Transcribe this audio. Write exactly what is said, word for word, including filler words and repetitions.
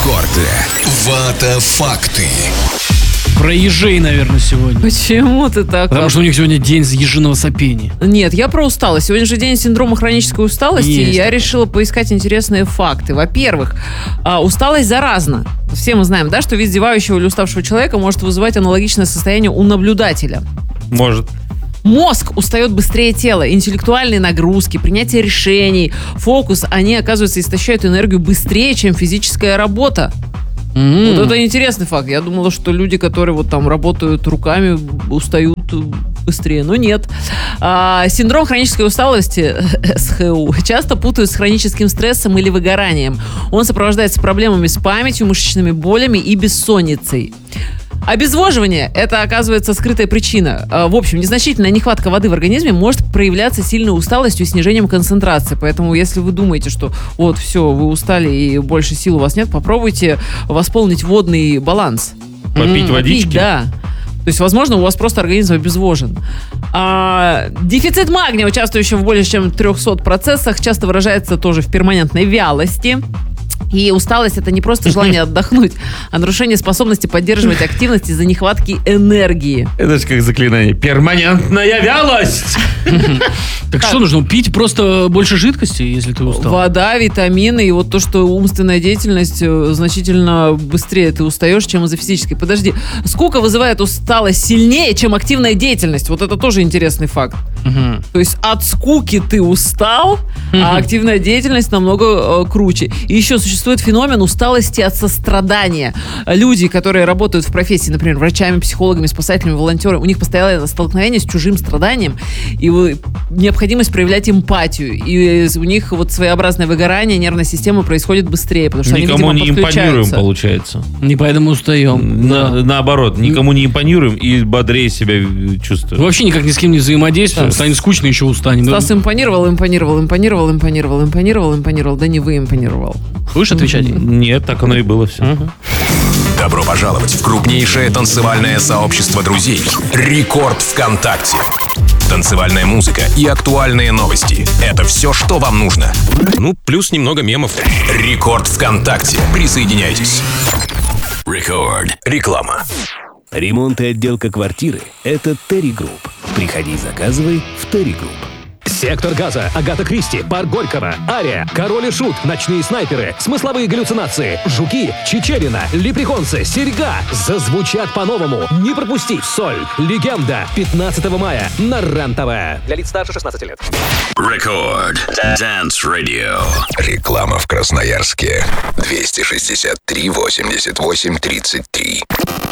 Рекорды. Вата-факты. Про ежей, наверное, сегодня. Почему ты так? Потому что у них сегодня день ежиного сопения. Нет, я про усталость. Сегодня же день синдрома хронической усталости, Есть. и я решила поискать интересные факты. Во-первых, а, усталость заразна. Все мы знаем, да, что вид зевающего или уставшего человека может вызывать аналогичное состояние у наблюдателя. Может. Мозг устает быстрее тела, интеллектуальные нагрузки, принятие решений, фокус, они, оказывается, истощают энергию быстрее, чем физическая работа. М. Вот это интересный факт. Я думала, что люди, которые вот там работают руками, устают быстрее, но нет. А, синдром хронической усталости, эс ха у, часто путают с хроническим стрессом или выгоранием. Он сопровождается проблемами с памятью, мышечными болями и бессонницей. Обезвоживание – это, оказывается, скрытая причина. А, В общем, незначительная нехватка воды в организме может проявляться сильной усталостью и снижением концентрации. Поэтому, если вы думаете, что вот все, вы устали и больше сил у вас нет, попробуйте восполнить водный баланс. Попить М, водички? Пить, да. То есть, возможно, у вас просто организм обезвожен. А, дефицит магния, участвующего в более чем трехсот процессах, часто выражается тоже в перманентной вялости. И усталость – это не просто желание отдохнуть, а нарушение способности поддерживать активность из-за нехватки энергии. Это же как заклинание. Перманентная вялость! Так что нужно? Пить просто больше жидкости, если ты устал? Вода, витамины и вот то, что умственная деятельность э, значительно быстрее ты устаешь, чем из-за физической. Подожди, скука вызывает усталость сильнее, чем активная деятельность. Вот это тоже интересный факт. Мгм. То есть от скуки ты устал, а активная деятельность намного э, круче. И еще существует феномен усталости от сострадания. Люди, которые работают в профессии, например, врачами, психологами, спасателями, волонтерами, у них постоянное столкновение с чужим страданием и вы- необходимость проявлять эмпатию. И у них вот своеобразное выгорание нервной системы происходит быстрее, потому что Никому они, не видимо, импонируем, подключаются. получается. Не поэтому устаем. На- Да. Наоборот, никому не импонируем и бодрее себя чувствуем. Вообще никак ни с кем не взаимодействуем. Да. Станет скучно, еще устанем. Да. Стас импонировал, импонировал, импонировал, импонировал, импонировал, импонировал, да не вы импонировал. Будешь отвечать? Нет, так оно и было все. Добро пожаловать в крупнейшее танцевальное сообщество друзей. Рекорд ВКонтакте. Танцевальная музыка и актуальные новости. Это все, что вам нужно. Ну, плюс немного мемов. Рекорд ВКонтакте. Присоединяйтесь. Рекорд. Реклама. Ремонт и отделка квартиры – это Терри Групп. Приходи и заказывай в Терри Групп. Сектор газа, Агата Кристи, Парк Горького, Ария, Король и Шут, Ночные снайперы, Смысловые галлюцинации, Жуки, Чичерина, Лепреконсы, Серьга зазвучат по-новому. Не пропусти Соль, Легенда, пятнадцатого мая на РЕН-ТВ. Для лиц старше шестнадцати лет. Рекорд. Dance Radio. Реклама в Красноярске. двести шестьдесят три восемьдесят восемь тридцать три.